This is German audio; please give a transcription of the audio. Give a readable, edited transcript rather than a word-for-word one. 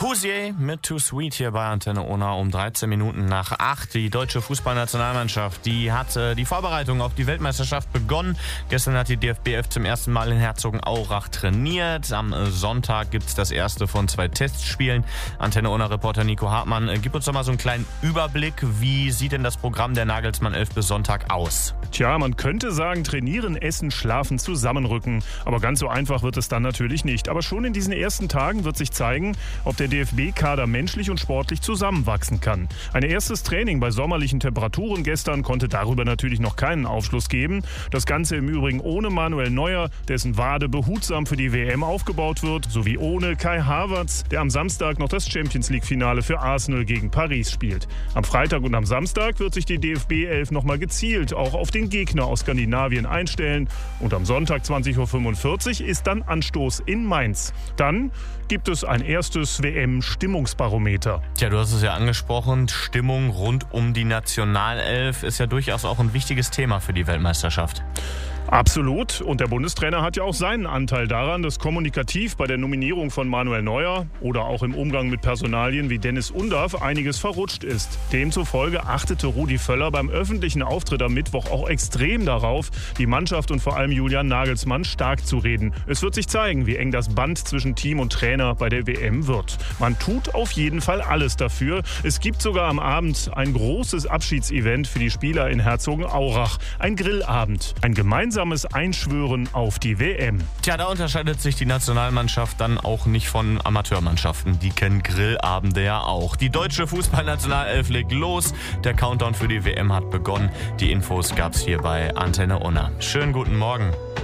Hozier mit Too Sweet hier bei Antenne Unna um 13 Minuten nach 8. Die deutsche Fußballnationalmannschaft, die hat die Vorbereitung auf die Weltmeisterschaft begonnen. Gestern hat die DFB 11 zum ersten Mal in Herzogenaurach trainiert. Am Sonntag gibt es das erste von 2 Testspielen. Antenne Unna-Reporter Nico Hartmann, gib uns doch mal so einen kleinen Überblick. Wie sieht denn das Programm der Nagelsmann 11 bis Sonntag aus? Tja, man könnte sagen, trainieren, essen, schlafen, zusammenrücken. Aber ganz so einfach wird es dann natürlich nicht. Aber schon in diesen ersten Tagen wird sich zeigen, ob der DFB-Kader menschlich und sportlich zusammenwachsen kann. Ein erstes Training bei sommerlichen Temperaturen gestern konnte darüber natürlich noch keinen Aufschluss geben. Das Ganze im Übrigen ohne Manuel Neuer, dessen Wade behutsam für die WM aufgebaut wird, sowie ohne Kai Havertz, der am Samstag noch das Champions-League-Finale für Arsenal gegen Paris spielt. Am Freitag und am Samstag wird sich die DFB 11 nochmal gezielt auch auf den Gegner aus Skandinavien einstellen. Und am Sonntag 20.45 Uhr ist dann Anstoß in Mainz. Dann gibt es ein erstes WM-Stimmungsbarometer. Tja, du hast es ja angesprochen, Stimmung rund um die Nationalelf ist ja durchaus auch ein wichtiges Thema für die Weltmeisterschaft. Absolut. Und der Bundestrainer hat ja auch seinen Anteil daran, dass kommunikativ bei der Nominierung von Manuel Neuer oder auch im Umgang mit Personalien wie Dennis Undav einiges verrutscht ist. Demzufolge achtete Rudi Völler beim öffentlichen Auftritt am Mittwoch auch extrem darauf, die Mannschaft und vor allem Julian Nagelsmann stark zu reden. Es wird sich zeigen, wie eng das Band zwischen Team und Trainer bei der WM wird. Man tut auf jeden Fall alles dafür. Es gibt sogar am Abend ein großes Abschiedsevent für die Spieler in Herzogenaurach. Ein Grillabend. Ein gemeinsames Einschwören auf die WM. Tja, da unterscheidet sich die Nationalmannschaft dann auch nicht von Amateurmannschaften. Die kennen Grillabende ja auch. Die deutsche Fußballnationalelf legt los. Der Countdown für die WM hat begonnen. Die Infos gab's hier bei Antenne Unna. Schönen guten Morgen.